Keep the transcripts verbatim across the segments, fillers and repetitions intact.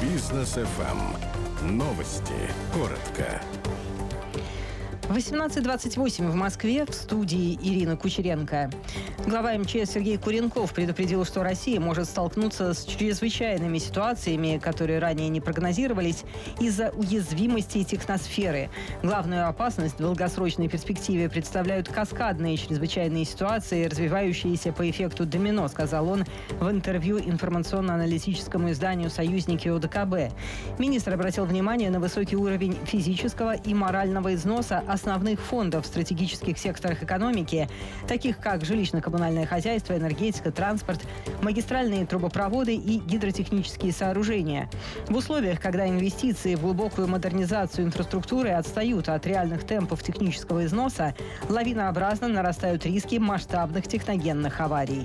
Бизнес эф эм. Новости. Коротко. восемнадцать двадцать восемь в Москве, в студии Ирина Кучеренко. Глава эм че эс Сергей Куренков предупредил, что Россия может столкнуться с чрезвычайными ситуациями, которые ранее не прогнозировались, из-за уязвимости техносферы. Главную опасность в долгосрочной перспективе представляют каскадные чрезвычайные ситуации, развивающиеся по эффекту домино, сказал он в интервью информационно-аналитическому изданию «Союзники» о дэ ка бэ. Министр обратил внимание на высокий уровень физического и морального износа основных фондов в стратегических секторах экономики, таких как жилищно-коммунальное хозяйство, энергетика, транспорт, магистральные трубопроводы и гидротехнические сооружения. В условиях, когда инвестиции в глубокую модернизацию инфраструктуры отстают от реальных темпов технического износа, лавинообразно нарастают риски масштабных техногенных аварий.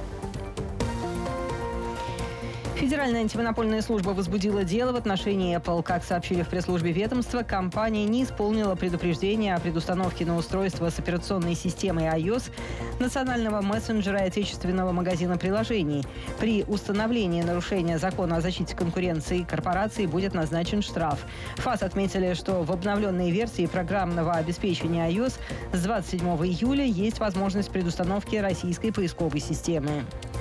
Федеральная антимонопольная служба возбудила дело в отношении Apple. Как сообщили в пресс-службе ведомства, компания не исполнила предупреждение о предустановке на устройство с операционной системой iOS национального мессенджера и отечественного магазина приложений. При установлении нарушения закона о защите конкуренции корпорации будет назначен штраф. ФАС отметили, что в обновленной версии программного обеспечения iOS с двадцать седьмого июля есть возможность предустановки российской поисковой системы.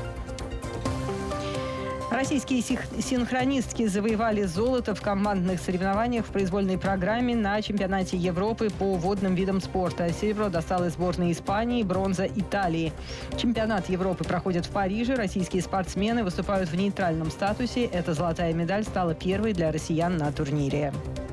Российские синхронистки завоевали золото в командных соревнованиях в произвольной программе на чемпионате Европы по водным видам спорта. Серебро досталось сборной Испании, бронза Италии. Чемпионат Европы проходит в Париже. Российские спортсмены выступают в нейтральном статусе. Эта золотая медаль стала первой для россиян на турнире.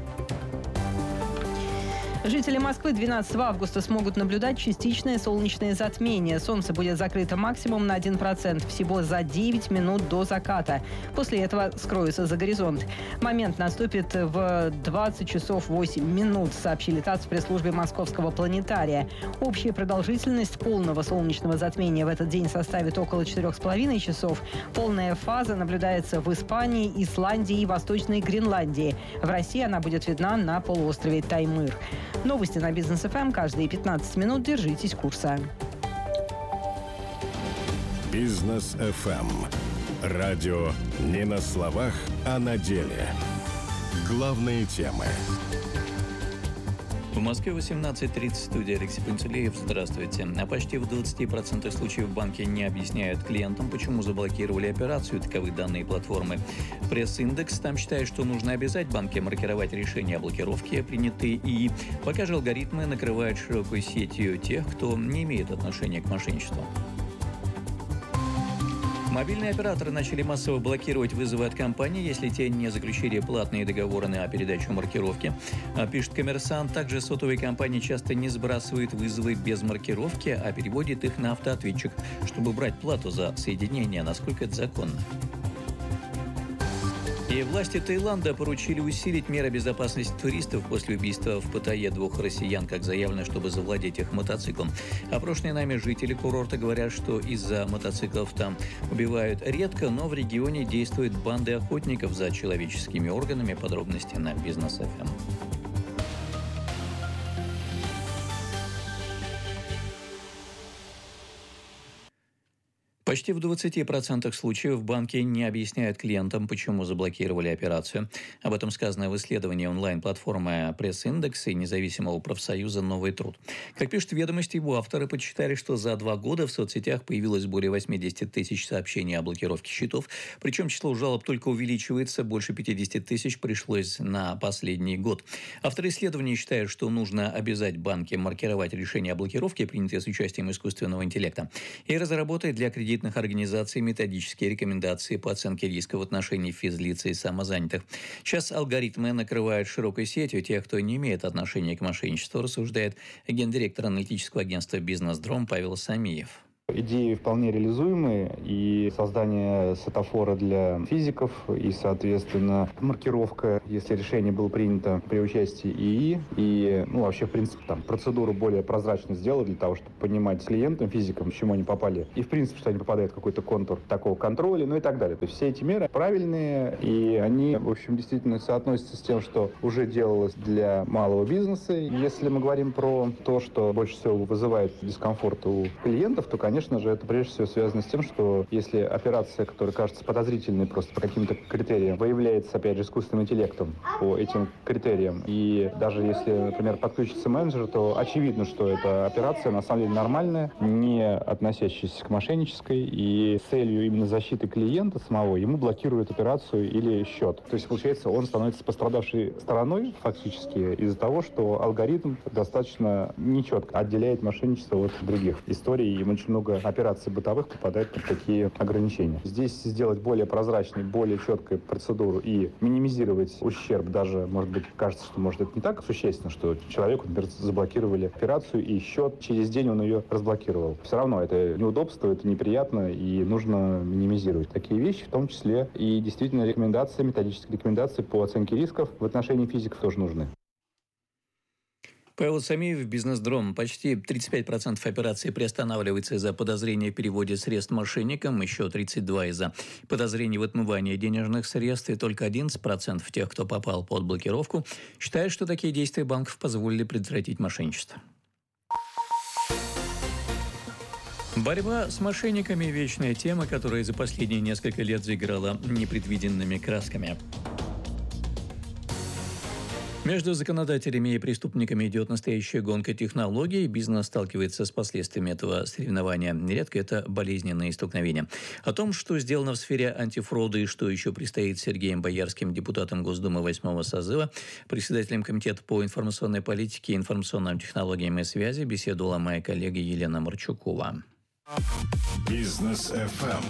Жители Москвы двенадцатого августа смогут наблюдать частичное солнечное затмение. Солнце будет закрыто максимум на один процент всего за девять минут до заката. После этого скроется за горизонт. Момент наступит в двадцать часов восемь минут, сообщили ТАСС в пресс-службе Московского планетария. Общая продолжительность полного солнечного затмения в этот день составит около четырех с половиной часов. Полная фаза наблюдается в Испании, Исландии и Восточной Гренландии. В России она будет видна на полуострове Таймыр. Новости на Бизнес эф эм каждые пятнадцать минут. Держитесь курса. Бизнес эф эм. Радио не на словах, а на деле. Главные темы. В Москве восемнадцать тридцать, студия Алексей Пантелеев. Здравствуйте. А почти в двадцати процентах случаев банки не объясняют клиентам, почему заблокировали операцию. Таковы данные платформы Пресс-индекс. Там считают, что нужно обязать банки маркировать решения о блокировке, принятые ИИ, пока же алгоритмы накрывают широкой сетью тех, кто не имеет отношения к мошенничеству. Мобильные операторы начали массово блокировать вызовы от компаний, если те не заключили платные договоры на передачу маркировки. Пишет «Коммерсант». Также сотовые компании часто не сбрасывают вызовы без маркировки, а переводят их на автоответчик, чтобы брать плату за соединение. Насколько это законно? И власти Таиланда поручили усилить меры безопасности туристов после убийства в Паттайе двух россиян, как заявлено, чтобы завладеть их мотоциклом. Опрошенные нами жители курорта говорят, что из-за мотоциклов там убивают редко, но в регионе действуют банды охотников за человеческими органами. Подробности на Бизнес эф эм. Почти в двадцати процентах случаев банки не объясняют клиентам, почему заблокировали операцию. Об этом сказано в исследовании онлайн-платформы Пресс-индекс и независимого профсоюза «Новый труд». Как пишут ведомости, его авторы подсчитали, что за два года в соцсетях появилось более восемьдесят тысяч сообщений о блокировке счетов, причем число жалоб только увеличивается, больше пятьдесят тысяч пришлось на последний год. Авторы исследования считают, что нужно обязать банки маркировать решения о блокировке, принятые с участием искусственного интеллекта, и разработать для кредитных организаций методические рекомендации по оценке риска в отношении физлиц и самозанятых. Сейчас алгоритмы накрывают широкой сетью тех, кто не имеет отношения к мошенничеству, рассуждает гендиректор аналитического агентства «Бизнес-дром» Павел Самиев. Идеи вполне реализуемые, и создание светофора для физиков, и, соответственно, маркировка, если решение было принято при участии ИИ, и, ну, вообще, в принципе, там, процедуру более прозрачно сделать для того, чтобы понимать клиентам, физикам, к чему они попали, и, в принципе, что они попадают в какой-то контур такого контроля, ну и так далее. То есть все эти меры правильные, и они, в общем, действительно соотносятся с тем, что уже делалось для малого бизнеса. Если мы говорим про то, что больше всего вызывает дискомфорт у клиентов, то, конечно, конечно же, это прежде всего связано с тем, что если операция, которая кажется подозрительной просто по каким-то критериям, выявляется, опять же, искусственным интеллектом по этим критериям, и даже если, например, подключится менеджер, то очевидно, что эта операция на самом деле нормальная, не относящаяся к мошеннической, и с целью именно защиты клиента самого ему блокируют операцию или счет. То есть, получается, он становится пострадавшей стороной фактически из-за того, что алгоритм достаточно нечетко отделяет мошенничество от других историй, и очень много операций бытовых попадает под такие ограничения. Здесь сделать более прозрачной, более четкой процедуру и минимизировать ущерб, даже, может быть, кажется, что, может, это не так существенно, что человеку, например, заблокировали операцию, и счет через день он ее разблокировал. Все равно это неудобство, это неприятно, и нужно минимизировать такие вещи, в том числе и действительно рекомендации, методические рекомендации по оценке рисков в отношении физиков тоже нужны. Павел Самиев, «Бизнес-дрон». Почти тридцать пять процентов операций приостанавливается из-за подозрения в переводе средств мошенникам, еще тридцать два процента из-за подозрений в отмывании денежных средств, и только одиннадцать процентов тех, кто попал под блокировку, считают, что такие действия банков позволили предотвратить мошенничество. Борьба с мошенниками – вечная тема, которая за последние несколько лет заиграла непредвиденными красками. Между законодателями и преступниками идет настоящая гонка технологий. Бизнес сталкивается с последствиями этого соревнования. Нередко это болезненные столкновения. О том, что сделано в сфере антифрода и что еще предстоит Сергеем Боярским, депутатом Госдумы восьмого созыва, председателем Комитета по информационной политике, информационным технологиям и связи, беседовала моя коллега Елена Марчукова. Бизнес-эф эм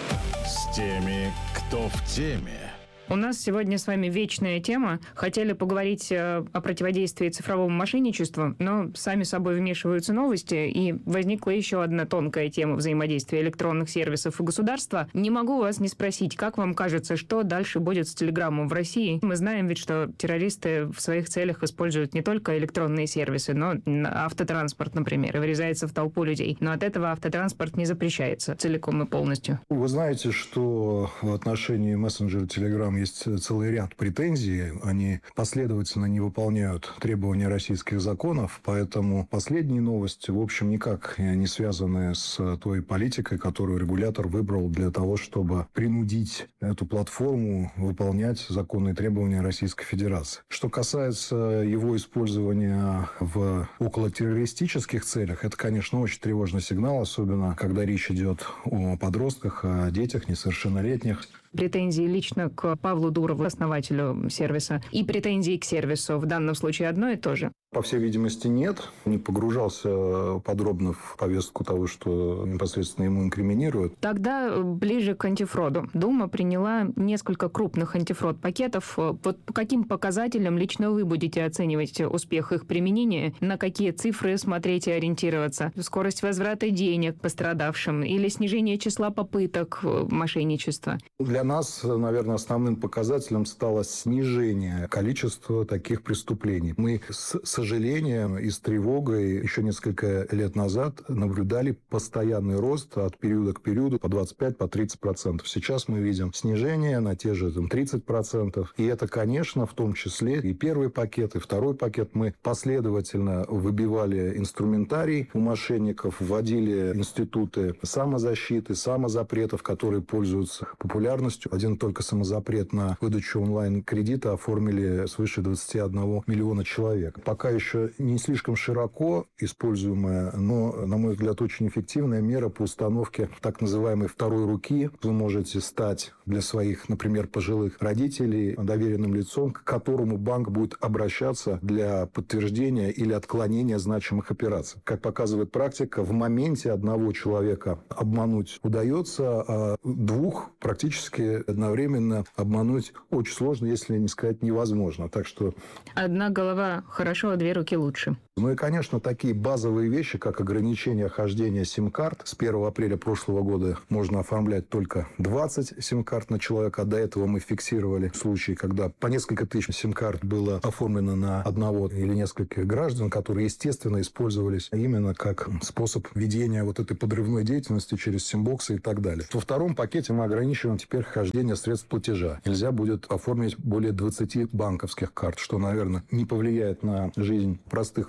с теми, кто в теме. У нас сегодня с вами вечная тема. Хотели поговорить о противодействии цифровому мошенничеству, но сами собой вмешиваются новости, и возникла еще одна тонкая тема взаимодействия электронных сервисов и государства. Не могу вас не спросить, как вам кажется, что дальше будет с Телеграмом в России? Мы знаем ведь, что террористы в своих целях используют не только электронные сервисы, но автотранспорт, например, и врезается в толпу людей. Но от этого автотранспорт не запрещается целиком и полностью. Вы знаете, что в отношении мессенджера Telegram есть целый ряд претензий. Они последовательно не выполняют требования российских законов, поэтому последние новости, в общем, никак не связаны с той политикой, которую регулятор выбрал для того, чтобы принудить эту платформу выполнять законные требования Российской Федерации. Что касается его использования в околотеррористических целях, это, конечно, очень тревожный сигнал, особенно когда речь идет о подростках, о детях несовершеннолетних. Претензии лично к Павлу Дурову, основателю сервиса, и претензии к сервису в данном случае одно и то же? По всей видимости, нет. Не погружался подробно в повестку того, что непосредственно ему инкриминируют. Тогда ближе к антифроду. Дума приняла несколько крупных антифрод-пакетов. Вот по каким показателям лично вы будете оценивать успех их применения? На какие цифры смотреть и ориентироваться? Скорость возврата денег пострадавшим или снижение числа попыток мошенничества? Для нас, наверное, основным показателем стало снижение количества таких преступлений. Мы с сожалением и с тревогой еще несколько лет назад наблюдали постоянный рост от периода к периоду по двадцать пять - по тридцать процентов. Сейчас мы видим снижение на те же там, тридцать процентов. И это, конечно, в том числе и первый пакет, и второй пакет. Мы последовательно выбивали инструментарий у мошенников, вводили институты самозащиты, самозапретов, которые пользуются популярностью. Один только самозапрет на выдачу онлайн-кредита оформили свыше двадцати одного миллиона человек. Пока еще не слишком широко используемая, но, на мой взгляд, очень эффективная мера по установке так называемой второй руки. Вы можете стать для своих, например, пожилых родителей доверенным лицом, к которому банк будет обращаться для подтверждения или отклонения значимых операций. Как показывает практика, в моменте одного человека обмануть удается, а двух практически одновременно обмануть очень сложно, если не сказать невозможно. Так что... Одна голова хорошо, а две руки лучше. Ну и, конечно, такие базовые вещи, как ограничение хождения сим-карт. С первого апреля прошлого года можно оформлять только двадцать сим-карт на человека. А до этого мы фиксировали случаи, когда по несколько тысяч сим-карт было оформлено на одного или нескольких граждан, которые, естественно, использовались именно как способ ведения вот этой подрывной деятельности через симбоксы и так далее. Во втором пакете мы ограничиваем теперь хождение средств платежа. Нельзя будет оформить более двадцати банковских карт, что, наверное, не повлияет на жизнь простых людей.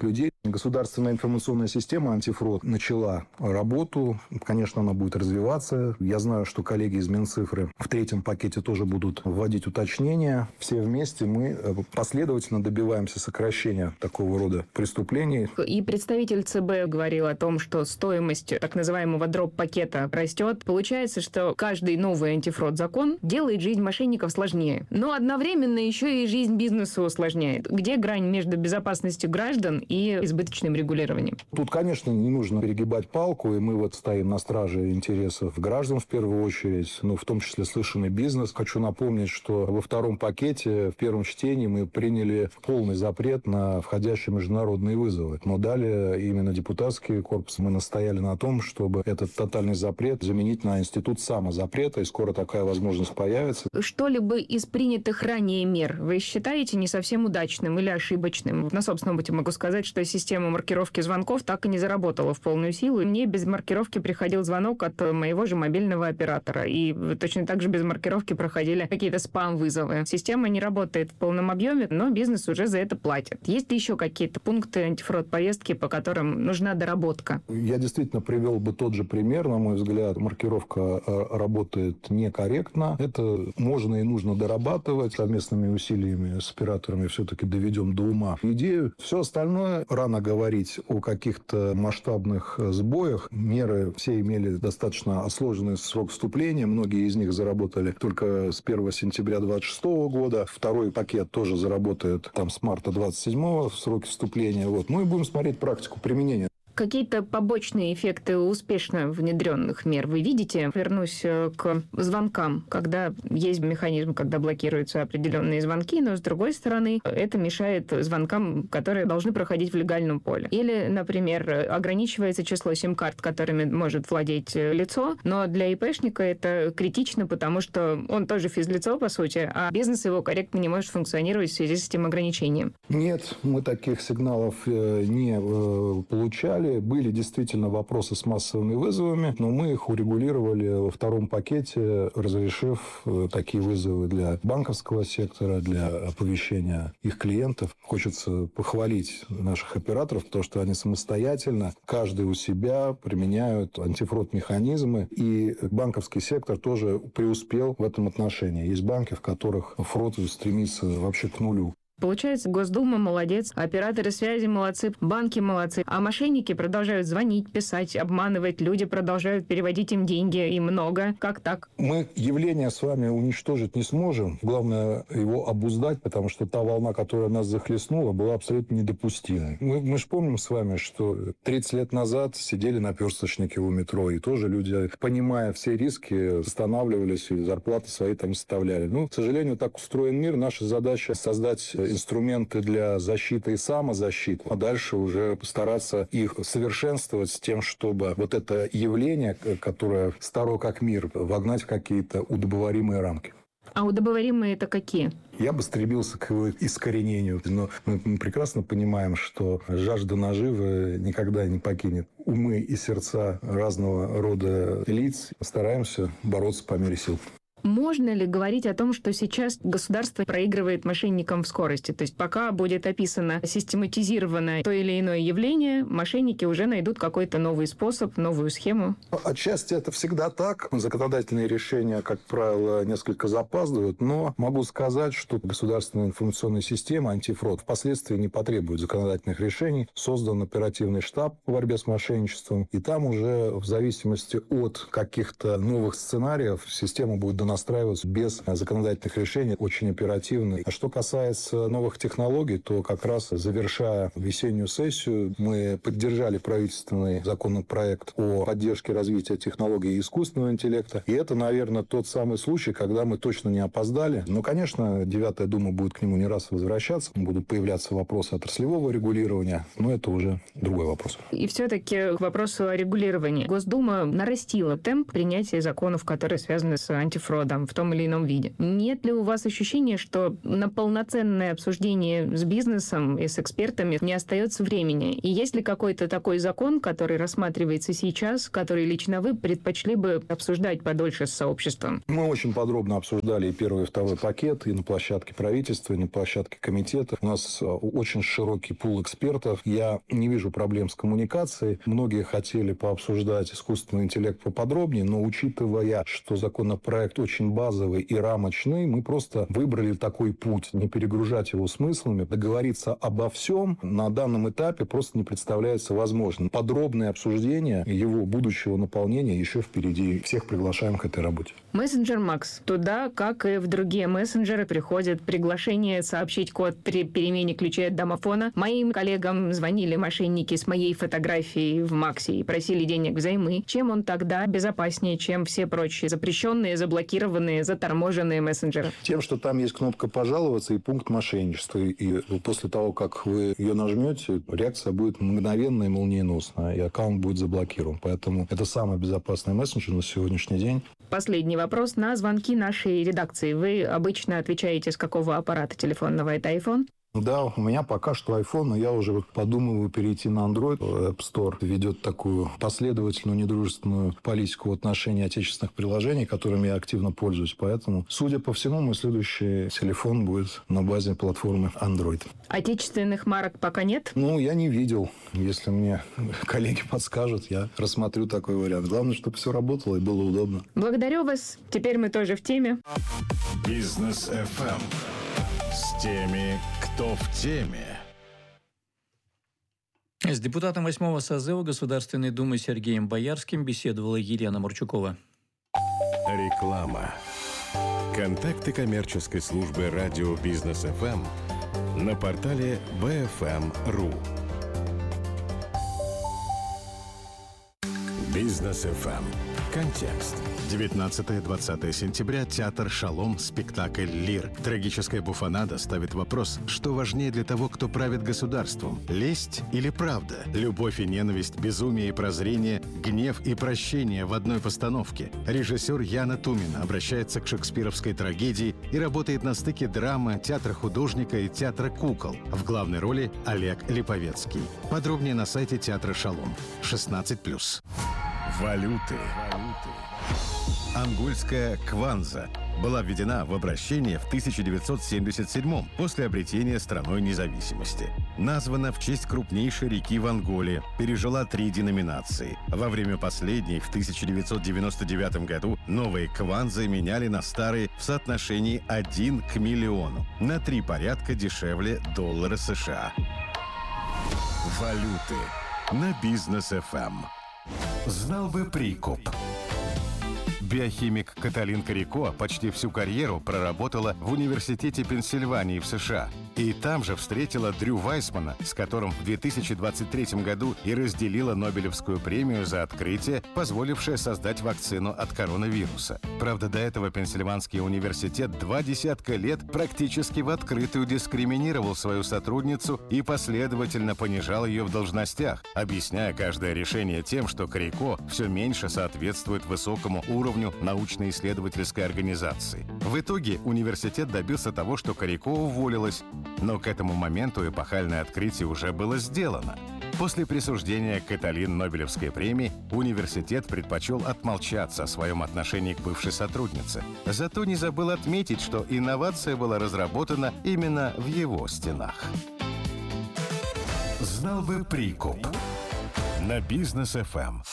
Государственная информационная система антифрод начала работу. Конечно, она будет развиваться. Я знаю, что коллеги из Минцифры в третьем пакете тоже будут вводить уточнения. Все вместе мы последовательно добиваемся сокращения такого рода преступлений. И представитель ЦБ говорил о том, что стоимость так называемого дроп-пакета растет. Получается, что каждый новый антифрод-закон делает жизнь мошенников сложнее. Но одновременно еще и жизнь бизнеса усложняет. Где грань между безопасностью граждан и избыточным регулированием? Тут, конечно, не нужно перегибать палку, и мы вот стоим на страже интересов граждан в первую очередь, но в том числе слышанный бизнес. Хочу напомнить, что во втором пакете в первом чтении мы приняли полный запрет на входящие международные вызовы. Но далее именно депутатский корпус мы настояли на том, чтобы этот тотальный запрет заменить на институт самозапрета, и скоро такая возможность появится. Что-либо из принятых ранее мер вы считаете не совсем удачным или ошибочным? На собственном опыте могу сказать, что система маркировки звонков так и не заработала в полную силу. Мне без маркировки приходил звонок от моего же мобильного оператора. И точно так же без маркировки проходили какие-то спам-вызовы. Система не работает в полном объеме, но бизнес уже за это платит. Есть ли еще какие-то пункты антифрод-повестки, по которым нужна доработка? Я действительно привел бы тот же пример. На мой взгляд, маркировка работает некорректно. Это можно и нужно дорабатывать. Совместными усилиями с операторами все-таки доведем до ума идею. Все остальное рано говорить о каких-то масштабных сбоях. Меры все имели достаточно сложный срок вступления. Многие из них заработали только с первого сентября две тысячи двадцать шестого года. Второй пакет тоже заработает там с марта двадцать седьмого в сроки вступления. Вот. Ну и будем смотреть практику применения. Какие-то побочные эффекты успешно внедренных мер вы видите? Вернусь к звонкам, когда есть механизм, когда блокируются определенные звонки, но, с другой стороны, это мешает звонкам, которые должны проходить в легальном поле. Или, например, ограничивается число сим-карт, которыми может владеть лицо, но для ИПшника это критично, потому что он тоже физлицо, по сути, а бизнес его корректно не может функционировать в связи с этим ограничением. Нет, мы таких сигналов не получали. Были действительно вопросы с массовыми вызовами, но мы их урегулировали во втором пакете, разрешив такие вызовы для банковского сектора, для оповещения их клиентов. Хочется похвалить наших операторов, потому что они самостоятельно, каждый у себя применяют антифрод-механизмы, и банковский сектор тоже преуспел в этом отношении. Есть банки, в которых фрод стремится вообще к нулю. Получается, Госдума молодец, операторы связи молодцы, банки молодцы, а мошенники продолжают звонить, писать, обманывать, люди продолжают переводить им деньги, и много. Как так? Мы явление с вами уничтожить не сможем. Главное его обуздать, потому что та волна, которая нас захлестнула, была абсолютно недопустимой. Мы, мы же помним с вами, что тридцать лет назад сидели наперсточники у метро, и тоже люди, понимая все риски, останавливались и зарплаты свои там составляли. Ну, к сожалению, так устроен мир. Наша задача создать инструменты для защиты и самозащиты, а дальше уже постараться их совершенствовать с тем, чтобы вот это явление, которое старо как мир, вогнать в какие-то удобоваримые рамки. А удобоваримые это какие? Я бы стремился к его искоренению, но мы прекрасно понимаем, что жажда наживы никогда не покинет умы и сердца разного рода лиц. Стараемся бороться по мере сил. Можно ли говорить о том, что сейчас государство проигрывает мошенникам в скорости? То есть пока будет описано систематизированное то или иное явление, мошенники уже найдут какой-то новый способ, новую схему? Отчасти это всегда так. Законодательные решения, как правило, несколько запаздывают, но могу сказать, что государственная информационная система антифрод впоследствии не потребует законодательных решений. Создан оперативный штаб по борьбе с мошенничеством, и там уже в зависимости от каких-то новых сценариев система будет доносить настраиваться без законодательных решений очень оперативно. А что касается новых технологий, то как раз завершая весеннюю сессию, мы поддержали правительственный законопроект о поддержке развития технологий искусственного интеллекта. И это, наверное, тот самый случай, когда мы точно не опоздали. Но, конечно, девятая дума будет к нему не раз возвращаться. Будут появляться вопросы отраслевого регулирования, но это уже другой вопрос. И все-таки к вопросу о регулировании. Госдума нарастила темп принятия законов, которые связаны с антифродом. там, в том или ином виде. Нет ли у вас ощущения, что на полноценное обсуждение с бизнесом и с экспертами не остается времени? И есть ли какой-то такой закон, который рассматривается сейчас, который лично вы предпочли бы обсуждать подольше с сообществом? Мы очень подробно обсуждали и первый, и второй пакет, и на площадке правительства, и на площадке комитета. У нас очень широкий пул экспертов. Я не вижу проблем с коммуникацией. Многие хотели пообсуждать искусственный интеллект поподробнее, но учитывая, что законопроект очень базовый и рамочный, мы просто выбрали такой путь, не перегружать его смыслами. Договориться обо всем на данном этапе просто не представляется возможным. Подробное обсуждение его будущего наполнения еще впереди. Всех приглашаем к этой работе. Мессенджер Макс. Туда, как и в другие мессенджеры, приходит приглашение сообщить код при перемене ключей от домофона. Моим коллегам звонили мошенники с моей фотографией в Максе и просили денег взаймы. Чем он тогда безопаснее, чем все прочие запрещенные, заблокированные, заторможенные мессенджеры? Тем, что там есть кнопка «Пожаловаться» и пункт мошенничества. И после того, как вы ее нажмете, реакция будет мгновенная и молниеносная, и аккаунт будет заблокирован. Поэтому это самый безопасный мессенджер на сегодняшний день. Последний вопрос на звонки нашей редакции. Вы обычно отвечаете с какого аппарата телефонного? Это iPhone? Да, у меня пока что iPhone, но я уже подумываю перейти на Android. App Store ведет такую последовательную, недружественную политику в отношении отечественных приложений, которыми я активно пользуюсь. Поэтому, судя по всему, мой следующий телефон будет на базе платформы Android. Отечественных марок пока нет? Ну, я не видел. Если мне коллеги подскажут, я рассмотрю такой вариант. Главное, чтобы все работало и было удобно. Благодарю вас. Теперь мы тоже в теме. Бизнес эф эм. С теми, кто в теме. С депутатом восьмого созыва Государственной Думы Сергеем Боярским беседовала Елена Мурчукова. Реклама. Контакты коммерческой службы радио Бизнес эф эм на портале би эф эм точка ру. Бизнес эф эм. Контекст. девятнадцатое-двадцатое сентября. Театр «Шалом». Спектакль «Лир». Трагическая буфонада ставит вопрос, что важнее для того, кто правит государством – лесть или правда? Любовь и ненависть, безумие и прозрение, гнев и прощение в одной постановке. Режиссер Яна Тумина обращается к шекспировской трагедии и работает на стыке драмы, театра художника и театра кукол. В главной роли Олег Липовецкий. Подробнее на сайте театра «Шалом». шестнадцать плюс. Валюты. Ангольская кванза была введена в обращение в тысяча девятьсот семьдесят седьмом после обретения страной независимости. Названа в честь крупнейшей реки в Анголе, пережила три деноминации. Во время последней, в тысяча девятьсот девяносто девятом году, новые кванзы меняли на старые в соотношении один к миллиону, на три порядка дешевле доллара США. Валюты на Бизнес эф эм. Знал бы прикуп. Биохимик Каталин Карико почти всю карьеру проработала в Университете Пенсильвании в США. И там же встретила Дрю Вайсмана, с которым в две тысячи двадцать третьем году и разделила Нобелевскую премию за открытие, позволившее создать вакцину от коронавируса. Правда, до этого Пенсильванский университет два десятка лет практически в открытую дискриминировал свою сотрудницу и последовательно понижал ее в должностях, объясняя каждое решение тем, что Карико все меньше соответствует высокому уровню научно-исследовательской организации. В итоге университет добился того, что Карико уволилась, но к этому моменту эпохальное открытие уже было сделано. После присуждения Каталин Нобелевской премии университет предпочел отмолчаться о своем отношении к бывшей сотруднице. Зато не забыл отметить, что инновация была разработана именно в его стенах. Знал бы прикуп. На Бизнес эф эм.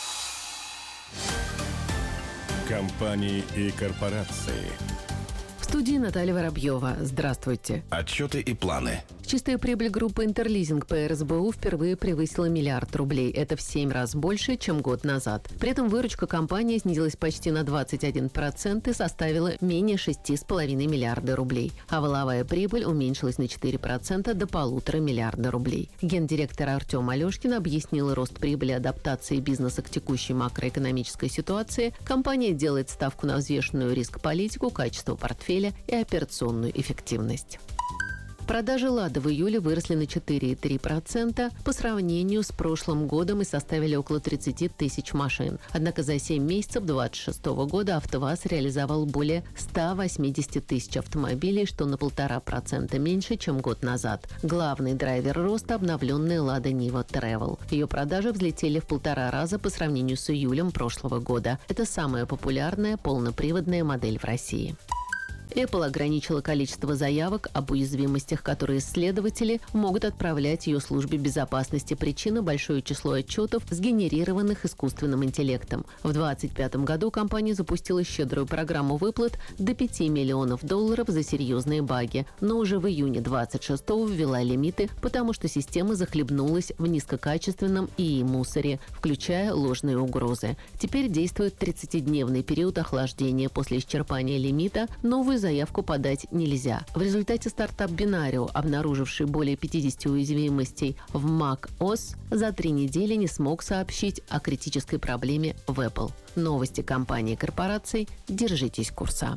Компании и корпорации. В студии Наталья Воробьева. Здравствуйте. Отчеты и планы. Чистая прибыль группы «Интерлизинг» по эр эс бэ у впервые превысила миллиард рублей. Это в семь раз больше, чем год назад. При этом выручка компании снизилась почти на двадцать один процент и составила менее шести с половиной миллиарда рублей. А валовая прибыль уменьшилась на четыре процента до полутора миллиарда рублей. Гендиректор Артем Алешкин объяснил рост прибыли адаптации бизнеса к текущей макроэкономической ситуации. Компания делает ставку на взвешенную риск-политику, качество портфеля и операционную эффективность. Продажи «Лады» в июле выросли на четыре целых три десятых процента по сравнению с прошлым годом и составили около тридцать тысяч машин. Однако за семь месяцев две тысячи двадцать шестого года АвтоВАЗ реализовал более ста восьмидесяти тысяч автомобилей, что на полтора процента меньше, чем год назад. Главный драйвер роста – обновленная «Лада Нива Travel». Ее продажи взлетели в полтора раза по сравнению с июлем прошлого года. Это самая популярная полноприводная модель в России. Apple ограничила количество заявок об уязвимостях, которые исследователи могут отправлять ее службе безопасности. Причина – большое число отчетов, сгенерированных искусственным интеллектом. В две тысячи двадцать пятом году компания запустила щедрую программу выплат до пяти миллионов долларов за серьезные баги, но уже в июне двадцать шестого ввела лимиты, потому что система захлебнулась в низкокачественном ИИ мусоре, включая ложные угрозы. Теперь действует тридцатидневный период охлаждения. После исчерпания лимита новую заявку подать нельзя. В результате стартап Binario, обнаруживший более пятидесяти уязвимостей в macOS, за три недели не смог сообщить о критической проблеме в Apple. Новости компании и корпораций. Держитесь курса.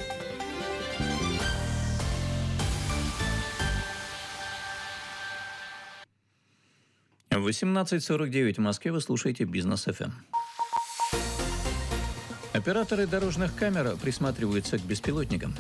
восемнадцать сорок девять в Москве. Вы слушаете Бизнес эф эм. Операторы дорожных камер присматриваются к беспилотникам.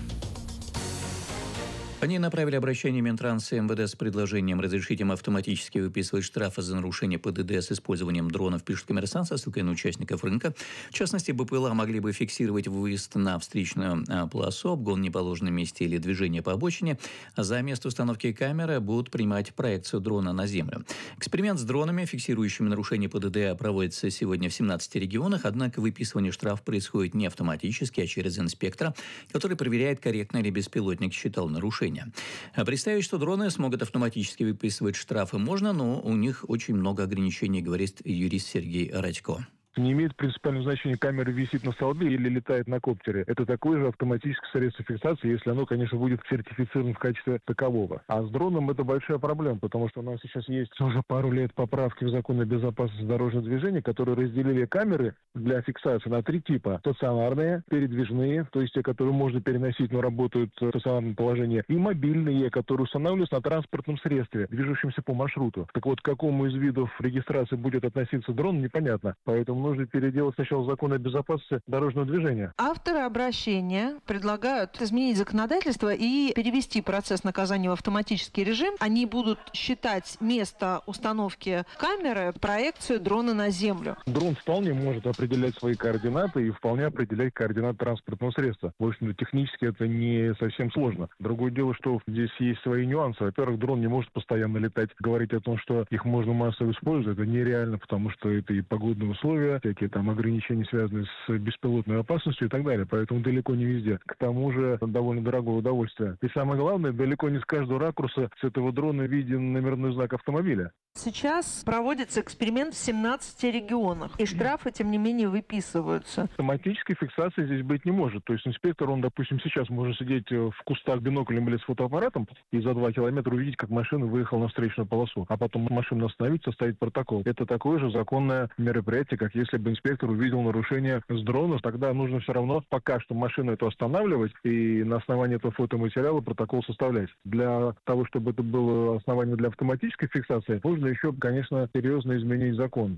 Они направили обращение Минтранса и эм вэ дэ с предложением разрешить им автоматически выписывать штрафы за нарушение пэ дэ дэ с использованием дронов, пишет «Коммерсант» со ссылкой на участников рынка. В частности, бэ пэ эл а могли бы фиксировать выезд на встречную полосу, обгон в неположенном месте или движение по обочине. За место установки камеры будут принимать проекцию дрона на землю. Эксперимент с дронами, фиксирующими нарушение пэ дэ дэ, проводится сегодня в семнадцати регионах, однако выписывание штрафа происходит не автоматически, а через инспектора, который проверяет, корректно ли беспилотник считал нарушение. Представить, что дроны смогут автоматически выписывать штрафы, можно, но у них очень много ограничений, говорит юрист Сергей Радько. Не имеет принципиального значения, камера висит на столбе или летает на коптере. Это такое же автоматическое средство фиксации, если оно, конечно, будет сертифицировано в качестве такового. А с дроном это большая проблема, потому что у нас сейчас есть уже пару лет поправки в закон о безопасности дорожного движения, которые разделили камеры для фиксации на три типа. Стационарные, передвижные, то есть те, которые можно переносить, но работают в стационарном положении, и мобильные, которые устанавливаются на транспортном средстве, движущемся по маршруту. Так вот, к какому из видов регистрации будет относиться дрон, непонятно. Поэтому нужно переделать сначала закон о безопасности дорожного движения. Авторы обращения предлагают изменить законодательство и перевести процесс наказания в автоматический режим. Они будут считать место установки камеры проекцию дрона на землю. Дрон вполне может определять свои координаты и вполне определять координаты транспортного средства. В общем-то, технически это не совсем сложно. Другое дело, что здесь есть свои нюансы. Во-первых, дрон не может постоянно летать. Говорить о том, что их можно массово использовать, это нереально, потому что это и погодные условия, всякие там ограничения, связанные с беспилотной опасностью и так далее. Поэтому далеко не везде. К тому же довольно дорогое удовольствие. И самое главное, далеко не с каждого ракурса с этого дрона виден номерной знак автомобиля. Сейчас проводится эксперимент в семнадцати регионах, и штрафы, тем не менее, выписываются. Автоматической фиксации здесь быть не может. То есть инспектор, он, допустим, сейчас может сидеть в кустах биноклем или с фотоаппаратом и за два километра увидеть, как машина выехала на встречную полосу, а потом машину остановить, составить протокол. Это такое же законное мероприятие, как если бы инспектор увидел нарушение с дрона. Тогда нужно все равно пока что машину эту останавливать и на основании этого фотоматериала протокол составлять. Для того, чтобы это было основание для автоматической фиксации, нужно еще, конечно, серьезно изменить закон.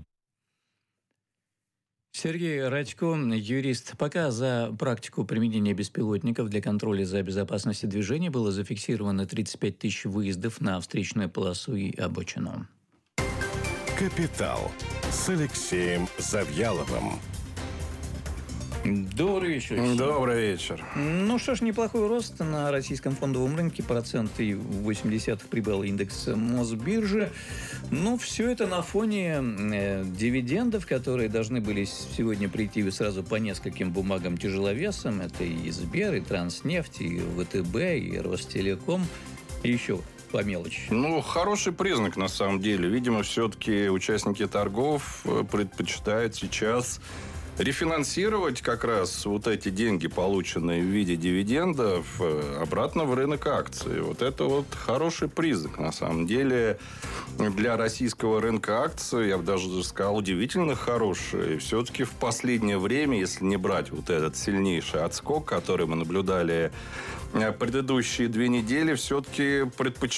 Сергей Радько, юрист. Пока за практику применения беспилотников для контроля за безопасностью движения было зафиксировано тридцать пять тысяч выездов на встречную полосу и обочину. «Капитал» с Алексеем Завьяловым. Добрый вечер. Добрый вечер. Ну что ж, неплохой рост на российском фондовом рынке. Процент и восемь десятых прибавил индекс Мосбиржи. Ну, все это на фоне э, дивидендов, которые должны были сегодня прийти сразу по нескольким бумагам-тяжеловесам. Это и Сбер, и Транснефть, и вэ тэ бэ, и Ростелеком, и еще по мелочи. Ну, хороший признак на самом деле. Видимо, все-таки участники торгов предпочитают сейчас рефинансировать как раз вот эти деньги, полученные в виде дивидендов, обратно в рынок акций. Вот это вот хороший признак, на самом деле, для российского рынка акций, я бы даже сказал, удивительно хороший. Все-таки в последнее время, если не брать вот этот сильнейший отскок, который мы наблюдали предыдущие две недели, все-таки предпочитают